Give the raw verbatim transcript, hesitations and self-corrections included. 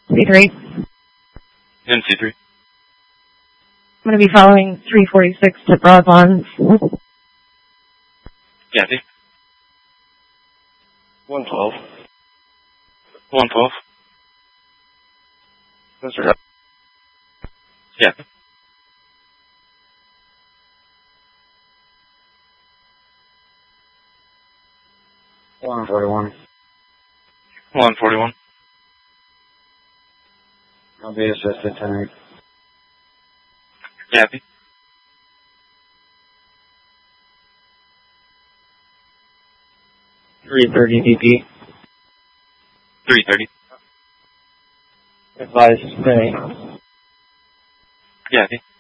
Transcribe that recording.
C three. In C three. I'm going to be following three forty-six to Broadlands. Copy. one twelve. one twelve. Mister Hutt. Copy. one forty-one. one forty-one. I'll be assisted tonight. Copy. three thirty D P. three thirty. Advise spinning. Copy.